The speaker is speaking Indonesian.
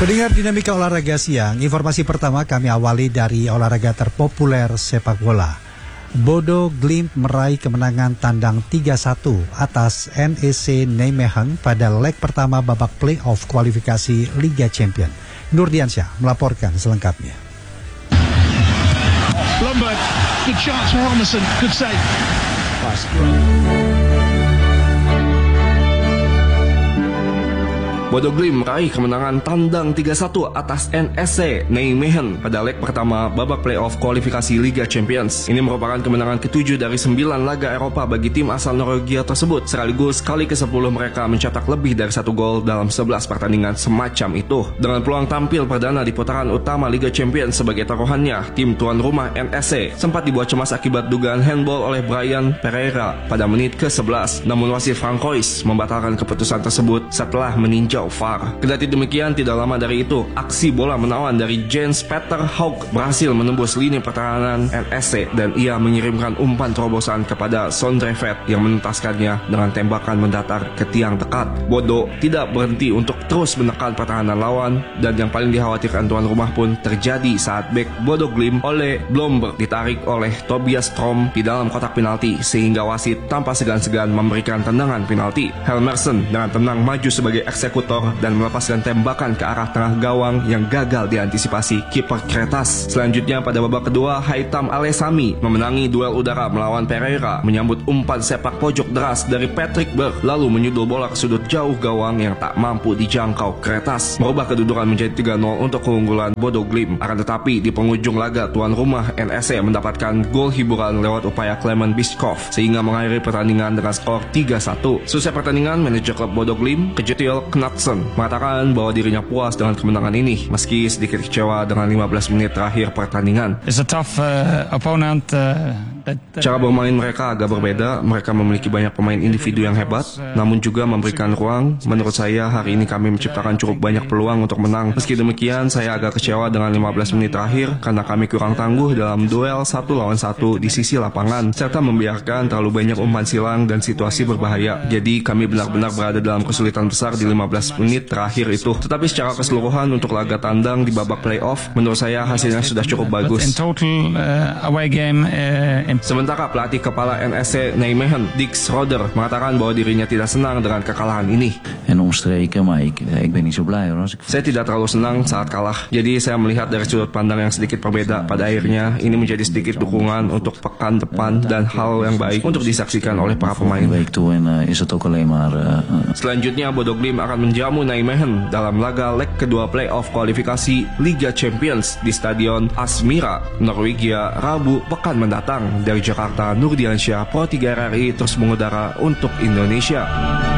Pendengar Dinamika Olahraga Siang, informasi pertama kami awali dari olahraga terpopuler sepak bola. Bodo Glimt meraih kemenangan tandang 3-1 atas NEC Nijmegen pada leg pertama babak play-off kualifikasi Liga Champions. Nurdiansyah melaporkan selengkapnya. Blomberg, good chance for Arneson, good save. Bodo Glimt meraih kemenangan tandang 3-1 atas NEC Nijmegen pada leg pertama babak playoff kualifikasi Liga Champions. Ini merupakan kemenangan ke-7 dari 9 laga Eropa bagi tim asal Norwegia tersebut, sekaligus kali ke-10 mereka mencetak lebih dari 1 gol dalam 11 pertandingan semacam itu. Dengan peluang tampil perdana di putaran utama Liga Champions sebagai taruhannya, tim tuan rumah NEC sempat dibuat cemas akibat dugaan handball oleh Brian Pereira pada menit ke-11. Namun wasit Francois membatalkan keputusan tersebut setelah meninjau VAR. Kendati demikian, tidak lama dari itu, aksi bola menawan dari Jens Peter Haug berhasil menembus lini pertahanan NEC dan ia mengirimkan umpan terobosan kepada Sondrevet yang menuntaskannya dengan tembakan mendatar ke tiang dekat. Bodo tidak berhenti untuk terus menekan pertahanan lawan dan yang paling dikhawatirkan tuan rumah pun terjadi saat bek Bodo Glimt oleh Blomberg ditarik oleh Tobias Strom di dalam kotak penalti sehingga wasit tanpa segan-segan memberikan tendangan penalti. Helmersen dengan tenang maju sebagai eksekutor dan melepaskan tembakan ke arah tengah gawang yang gagal diantisipasi kiper Kretas. Selanjutnya pada babak kedua, Haitham Alesami memenangi duel udara melawan Pereira, menyambut umpan sepak pojok deras dari Patrick Berg lalu menyundul bola ke sudut jauh gawang yang tak mampu dijangkau Kretas, merubah kedudukan menjadi 3-0 untuk keunggulan Bodo Glimt. Akan tetapi di penghujung laga, tuan rumah NEC mendapatkan gol hiburan lewat upaya Clement Biskov sehingga mengakhiri pertandingan dengan skor 3-1. Selesai pertandingan, manajer klub Bodo Glimt, Kjetil Knutsen, mengatakan bahwa dirinya puas dengan kemenangan ini meski sedikit kecewa dengan 15 menit terakhir pertandingan. It's a tough opponent. Cara bermain mereka agak berbeda. Mereka memiliki banyak pemain individu yang hebat, namun juga memberikan ruang. Menurut saya hari ini kami menciptakan cukup banyak peluang untuk menang. Meski demikian, saya agak kecewa dengan 15 menit terakhir karena kami kurang tangguh dalam duel 1 lawan 1 di sisi lapangan serta membiarkan terlalu banyak umpan silang dan situasi berbahaya. Jadi kami benar-benar berada dalam kesulitan besar di 15 menit terakhir itu. Tetapi secara keseluruhan untuk laga tandang di babak playoff, menurut saya hasilnya sudah cukup bagus. Sementara pelatih kepala NEC Nijmegen, Dick Schroeder, mengatakan bahwa dirinya tidak senang dengan kekalahan ini. Saya tidak terlalu senang saat kalah, jadi saya melihat dari sudut pandang yang sedikit berbeda. Pada akhirnya ini menjadi sedikit dukungan untuk pekan depan dan hal yang baik untuk disaksikan oleh para pemain. Selanjutnya Bodo Glimt akan menjamu Nijmegen dalam laga leg kedua playoff kualifikasi Liga Champions di Stadion Asmira, Norwegia, Rabu pekan mendatang. Dari Jakarta, Nurdiansyah, Pro 3 RRI terus mengudara untuk Indonesia.